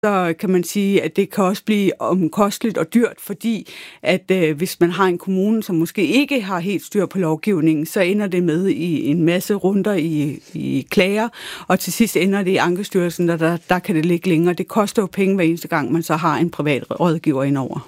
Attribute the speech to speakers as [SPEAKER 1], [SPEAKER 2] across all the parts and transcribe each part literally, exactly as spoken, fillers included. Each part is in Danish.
[SPEAKER 1] så kan man sige, at det kan også blive omkosteligt og dyrt, fordi at øh, hvis man har en kommune, som måske ikke har helt styr på lovgivningen, så ender det med i en masse runder i, i klager, og til sidst ender det i Ankestyrelsen, der, der, der kan det ligge længere. Det koster jo penge hver eneste gang, man så har en privat rådgiver indover.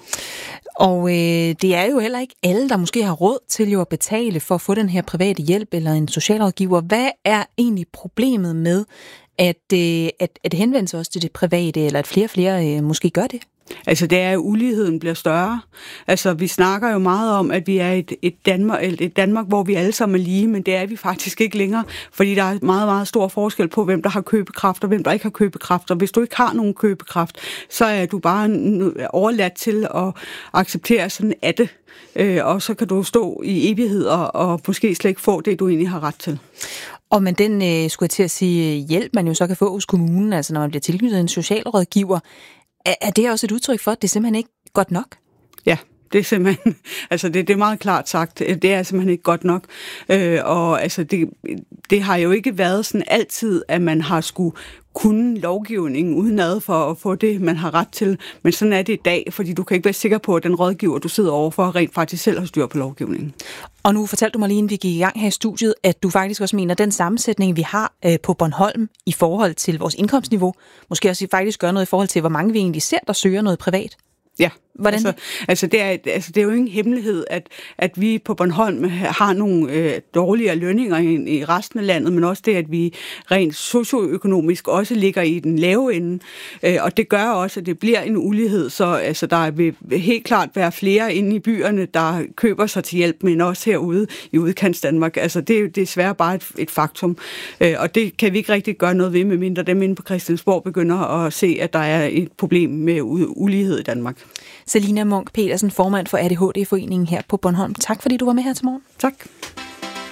[SPEAKER 2] Og øh, det er jo heller ikke alle, der måske har råd til jo at betale for at få den her private hjælp eller en socialrådgiver. Hvad er egentlig problemet med at, øh, at, at henvende sig også til det private, eller at flere og flere øh, måske gør det?
[SPEAKER 1] Altså det er, at uligheden bliver større. Altså vi snakker jo meget om, at vi er et, et, Danmark, et Danmark, hvor vi alle sammen er lige, men det er vi faktisk ikke længere, fordi der er meget, meget stor forskel på, hvem der har købekraft og hvem der ikke har købekraft. Og hvis du ikke har nogen købekraft, så er du bare overladt til at acceptere sådan at det. Øh, og så kan du stå i evighed og, og måske slet ikke få det, du egentlig har ret til.
[SPEAKER 2] Og men den, øh, skulle jeg til at sige, hjælp, man jo så kan få hos kommunen, altså når man bliver tilknyttet en socialrådgiver, er, er det også et udtryk for, at det er simpelthen ikke godt nok?
[SPEAKER 1] Ja. Det er simpelthen, altså det, det er meget klart sagt, det er simpelthen ikke godt nok. Øh, og altså det, det har jo ikke været sådan altid, at man har skulle kunne lovgivningen udenad for at få det, man har ret til. Men sådan er det i dag, fordi du kan ikke være sikker på, at den rådgiver, du sidder overfor, rent faktisk selv har styr på lovgivningen.
[SPEAKER 2] Og nu fortalte du mig lige, inden vi gik i gang her i studiet, at du faktisk også mener, at den sammensætning, vi har øh, på Bornholm i forhold til vores indkomstniveau, måske også faktisk gør noget i forhold til, hvor mange vi egentlig ser, der søger noget privat.
[SPEAKER 1] Ja,
[SPEAKER 2] hvordan
[SPEAKER 1] altså, altså, det er, altså det er jo ingen hemmelighed, at, at vi på Bornholm har nogle øh, dårligere lønninger end i resten af landet, men også det, at vi rent socioøkonomisk også ligger i den lave ende, øh, og det gør også, at det bliver en ulighed, så altså, der vil helt klart være flere inde i byerne, der køber sig til hjælp, men også herude i udkants Danmark. Altså det er jo desværre bare et, et faktum, øh, og det kan vi ikke rigtig gøre noget ved, medmindre dem inde på Christiansborg begynder at se, at der er et problem med ulighed i Danmark.
[SPEAKER 2] Selina Munk Petersen, formand for A D H D-foreningen her på Bornholm. Tak fordi du var med her til morgen.
[SPEAKER 1] Tak.